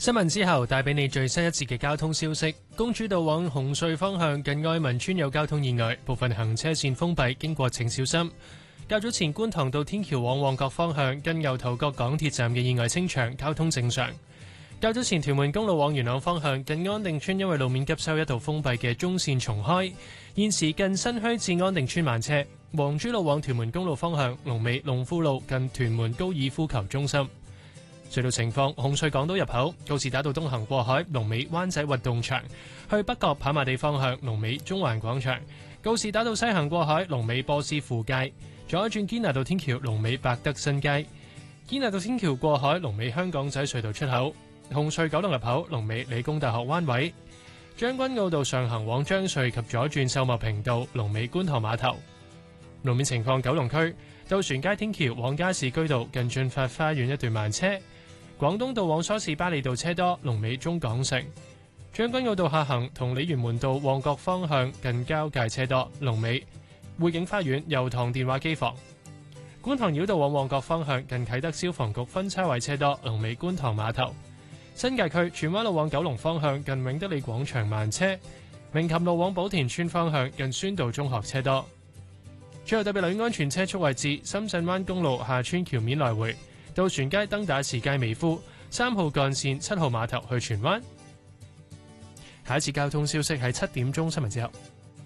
新聞之後帶俾你最新一節嘅交通消息。公主道往紅隧方向近愛民村有交通意外，部分行車線封閉，經過請小心。較早前觀塘道天橋往旺角方向近牛頭角港鐵站嘅意外清場，交通正常。較早前屯門公路往元朗方向近安定村因為路面急修一度封閉嘅中線重開，現時近新墟至安定村慢車。黃珠路往屯門公路方向龍尾龍富路近屯門高爾夫球中心。隧道情況：紅隧港島入口告士打道東行過海龍尾灣仔運動場，去北角跑馬地方向龍尾中環廣場；告士打道西行過海龍尾波斯富街，左轉堅拿道天橋龍尾百德新街，堅拿道天橋過海龍尾香港仔隧道出口。紅隧九龍入口龍尾理工大學灣位，將軍澳道上行往將隧及左轉秀茂坪道龍尾觀塘碼頭。路面情況：九龍區渡船街天橋往加士居道近駿發花園一段慢車。廣東道往梳士巴利道車多，龍尾中港城；將軍澳道下行同鯉魚門道旺角方向近交界車多，龍尾匯景花園油塘電話機房；觀塘繞道往旺角方向近啟德消防局分叉位車多，龍尾觀塘碼頭；新界區荃灣路往九龍方向近永德利廣場慢車；鳴琴路往寶田村方向近宣道中學車多。最後特別留意安全車速位置：深圳灣公路下村橋面來回。渡船街、登打士街、美孚3號幹線7號碼頭去荃灣。下一次交通消息係7點鐘新聞之後。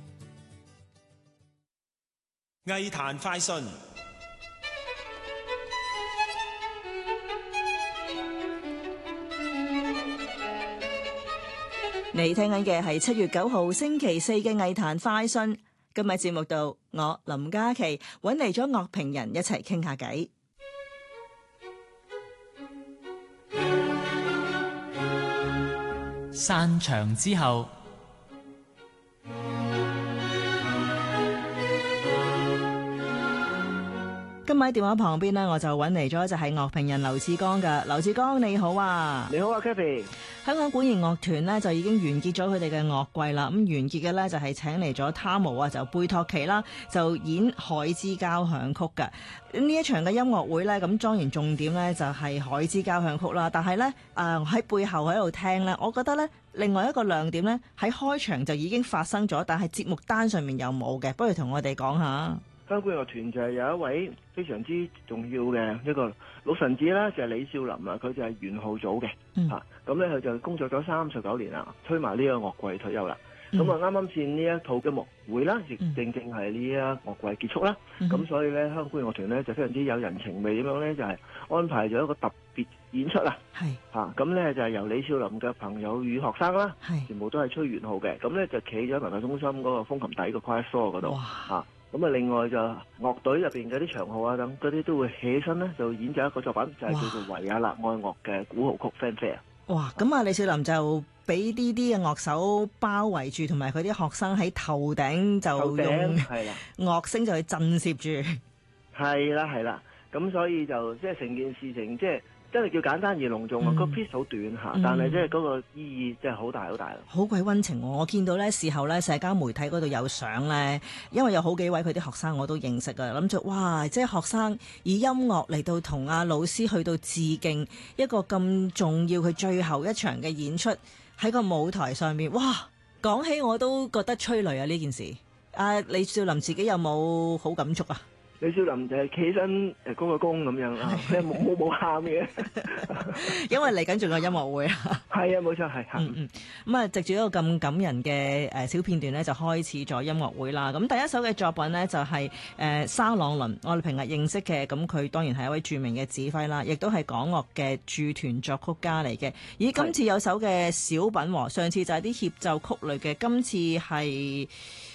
藝壇快訊， 你聽緊嘅係7月9號星期四嘅藝壇快訊。今日節目度，我林嘉琪揾嚟咗樂評人一齊傾下偈。 散場之後， 今晚喺電話旁邊呢，我就揾嚟咗就係樂評人劉志剛㗎。劉志剛你好啊。 你好啊 Kathy。 香港管弦樂團呢，就已經完結咗佢哋嘅樂季啦。咁完結嘅呢，就係請嚟咗他模啊，就貝托奇啦，就演海之交響曲㗎。呢一場嘅音樂會呢，咁當然重點呢，就係海之交響曲啦。但係呢，喺背後喺度聽呢，我覺得呢，另外一個亮點呢，喺開場就已經發生咗，但係節目單上面又冇嘅。不如同我哋講下。 香港管弦樂團就係有一位非常之重要嘅一個老臣子啦，就係李少林啊，佢就係元號組嘅嚇。咁咧佢就工作咗39年啦，推埋呢個樂季退休啦。咁啊啱啱先呢一套嘅音樂會啦，亦正正係呢一樂季結束啦。咁所以咧，香港管弦樂團咧就非常之有人情味咁樣咧，就係安排咗一個特別演出啦。係嚇，咁咧就係由李少林嘅朋友與學生啦，全部都係吹元號嘅。咁咧就企咗文化中心嗰個風琴底個 choir floor 嗰度嚇。咁啊，另外就樂隊入邊嗰啲長號啊等嗰啲都會起起身咧，就演奏一個作品，就係叫做維也納愛樂嘅古號曲 Fanfare。 哇！咁啊，李少林就俾啲嘅樂手包圍住，同埋佢啲學生喺頭頂就用樂聲就去震懾住。係啦，咁所以就即係成件事情即係真係叫簡單而隆重啊！個 piece 好短嚇，但係即係嗰個意義真係好大好大咯。 好鬼溫情喎！我見到咧事後咧社交媒體嗰度有相咧，因為有好幾位佢啲學生我都認識啊，諗住哇！即係學生以音樂嚟到同阿老師去到致敬一個咁重要佢最後一場嘅演出喺個舞台上面，哇！講起我都覺得催淚啊呢件事。李少林自己有冇好感觸啊？ 李少林就係企起身鞠個躬咁樣啊，即係冇喊嘅， 因為嚟緊仲有音樂會啊。係啊，冇錯係。 咁啊，藉住一個咁感人嘅小片段咧，就開始咗音樂會啦。咁第一首嘅作品呢，就係沙朗倫，我哋平日認識嘅。咁佢當然係一位著名嘅指揮啦，亦都係港樂嘅駐團作曲家嚟嘅。咦，今次有首嘅小品喎，上次就係啲協奏曲類嘅，今次係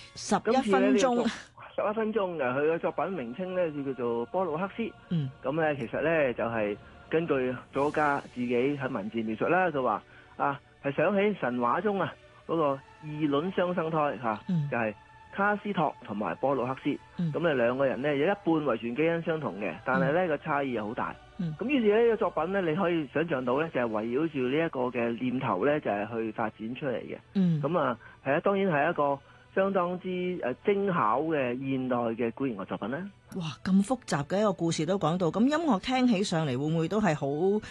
11分鐘。 11分鐘嘅，佢嘅作品名稱咧就叫做波魯克斯。咁咧其實咧就係根據作家自己喺文字描述啦，就話係想起神話中嗰個異卵雙生胎就係卡斯托同埋波魯克斯。咁咧兩個人咧有一半遺傳基因相同嘅，但係咧個差異又好大。咁於是呢個作品咧，你可以想象到咧就係圍繞住呢一個嘅念頭咧，就係去發展出嚟嘅。咁係啊，當然係一個相當之精巧嘅現代嘅管弦樂作品咧。 哇！咁複雜嘅一個故事都講到，咁音樂聽起上嚟會唔會都係好